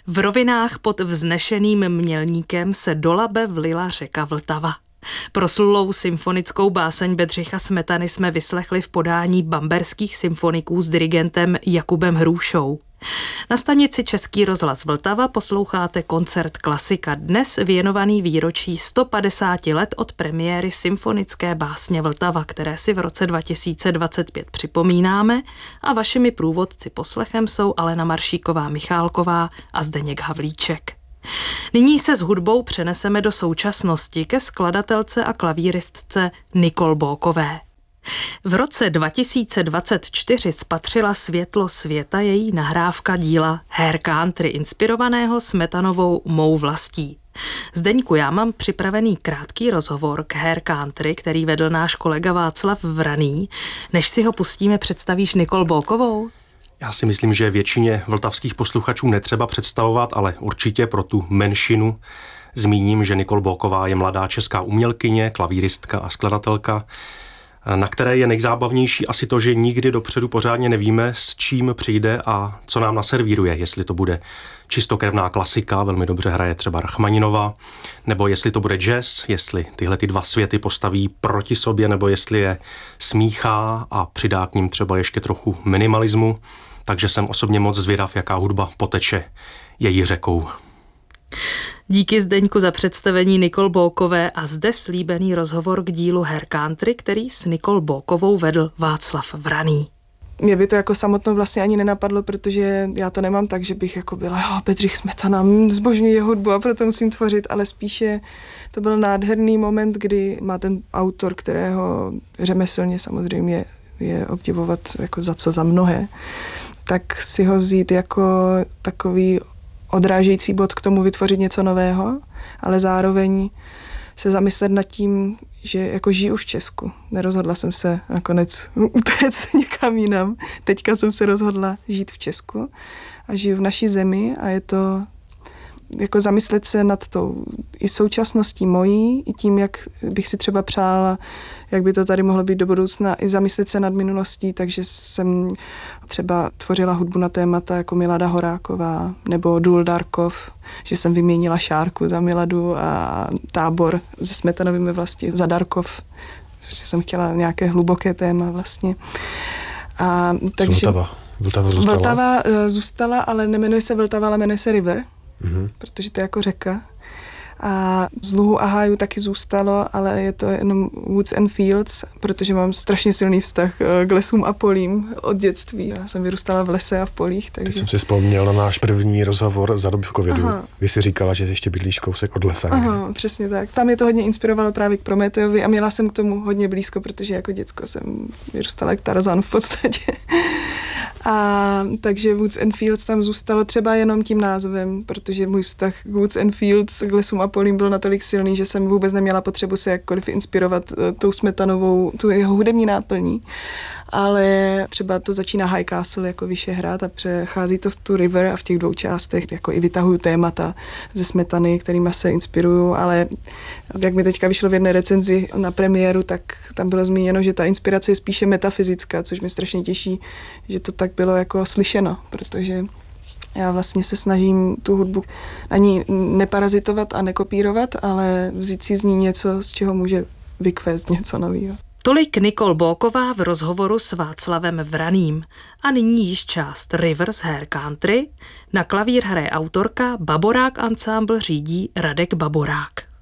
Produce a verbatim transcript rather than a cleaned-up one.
V rovinách pod vznešeným Mělníkem se do Labe vlila řeka Vltava. Proslulou symfonickou báseň Bedřicha Smetany jsme vyslechli v podání bamberských symfoniků s dirigentem Jakubem Hrůšou. Na stanici Český rozhlas Vltava posloucháte koncert Klasika, dnes věnovaný výročí sto padesáti let od premiéry symfonické básně Vltava, které si v roce dva tisíce dvacet pět připomínáme, a vašimi průvodci poslechem jsou Alena Maršíková-Michálková a Zdeněk Havlíček. Nyní se s hudbou přeneseme do současnosti ke skladatelce a klavíristce Nicole Bókové. V roce dva tisíce dvacet čtyři spatřila světlo světa její nahrávka díla Hair Country, inspirovaného Smetanovou Mou vlastí. Zdeňku, já mám připravený krátký rozhovor k Hair Country, který vedl náš kolega Václav Vraný. Než si ho pustíme, představíš Nicole Bókovou? Já si myslím, že většině vltavských posluchačů netřeba představovat, ale určitě pro tu menšinu zmíním, že Nicole Bóková je mladá česká umělkyně, klavíristka a skladatelka, na které je nejzábavnější asi to, že nikdy dopředu pořádně nevíme, s čím přijde a co nám naservíruje, jestli to bude čistokrevná klasika, velmi dobře hraje třeba Rachmaninova, nebo jestli to bude jazz, jestli tyhle ty dva světy postaví proti sobě, nebo jestli je smíchá a přidá k ním třeba ještě trochu minimalismu, takže jsem osobně moc zvědav, jaká hudba poteče její řekou. Díky Zdeňku za představení Nicole Bókové a zde slíbený rozhovor k dílu Hair Country, který s Nicole Bókovou vedl Václav Vraný. Mě by to jako samotnou vlastně ani nenapadlo, protože já to nemám tak, že bych jako byla, jo, Bedřich Smetana, zbožňuji hudbu a proto musím tvořit, ale spíše to byl nádherný moment, kdy má ten autor, kterého řemeslně samozřejmě je obdivovat jako za co, za mnohé, tak si ho vzít jako takový odrážející bod k tomu vytvořit něco nového, ale zároveň se zamyslet nad tím, že jako žiju v Česku. Nerozhodla jsem se nakonec utéct někam jinam. Teďka jsem se rozhodla žít v Česku a žiju v naší zemi a je to jako zamyslet se nad tou i současností mojí, i tím, jak bych si třeba přála, jak by to tady mohlo být do budoucna, i zamyslet se nad minulostí, takže jsem třeba tvořila hudbu na témata jako Milada Horáková nebo Důl Darkov, že jsem vyměnila Šárku za Miladu a Tábor se Smetanovými vlasti za Darkov, že jsem chtěla nějaké hluboké téma vlastně. A, takže Vltava. Vltava zůstala? Vltava uh, zůstala, ale nemenuje se Vltava, ale jmenuje se River. Mm-hmm. Protože to je jako řeka. A z luhu a háju taky zůstalo, ale je to jenom Woods and Fields, protože mám strašně silný vztah k lesům a polím od dětství. Já jsem vyrůstala v lese a v polích, takže... Teď jsem si vzpomněl na náš první rozhovor za doby v covidu. Aha. Vy si říkala, že ještě bydlíš kousek od lesa. Aha, přesně tak. Tam mě to hodně inspirovalo právě k Prometeovi a měla jsem k tomu hodně blízko, protože jako děcko jsem vyrůstala jak Tarzan v podstatě. A takže Woods and Fields tam zůstalo třeba jenom tím názvem, protože můj vztah k Woods and Fields, k lesům a polím byl natolik silný, že jsem vůbec neměla potřebu se jakkoliv inspirovat tou Smetanovou, tu jeho hudební náplní. Ale třeba to začíná High Castle jako Vyšehrad a přechází to v tu River a v těch dvou částech jako i vytahuju témata ze Smetany, kterýma se inspiruju, ale jak mi teďka vyšlo v jedné recenzi na premiéru, tak tam bylo zmíněno, že ta inspirace je spíše metafyzická, což mě strašně těší, že to tak bylo jako slyšeno, protože já vlastně se snažím tu hudbu ani neparazitovat a nekopírovat, ale vzít si z ní něco, z čeho může vykvést něco nového. Tolik Nicole Bóková v rozhovoru s Václavem Vraným. A nyní již část Rivers Hair Country. Na klavír hraje autorka, Baborák Ensemble řídí Radek Baborák.